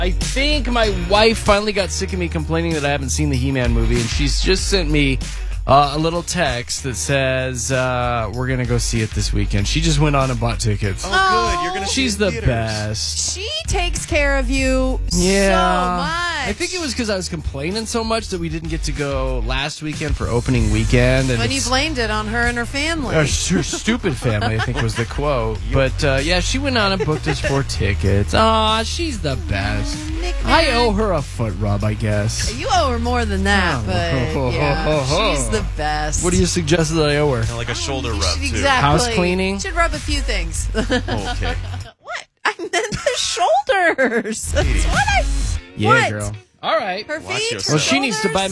I think my wife finally got sick of me complaining that I haven't seen the He-Man movie, and she's just sent me a little text that says we're going to go see it this weekend. She just went on and bought tickets. Oh, good. You're going to see She's it in the theaters. best. She takes care of you so much. I think it was because I was complaining so much that we didn't get to go last weekend for opening weekend. And when you blamed it on her and her family. Her stupid family, I think was the quote. But yeah, she went on and booked us 4 tickets. Aw, she's the best. I owe her a foot rub, I guess. You owe her more than that, but yeah, she's the best. What do you suggest that I owe her? Kind of like a shoulder rub, too. Exactly. House cleaning? Should rub a few things. Okay. What? I meant the shoulders. That's what I... Yeah, what? girl. All right. Her Watch feet? yourself. Her Well, she needs to shoulders? buy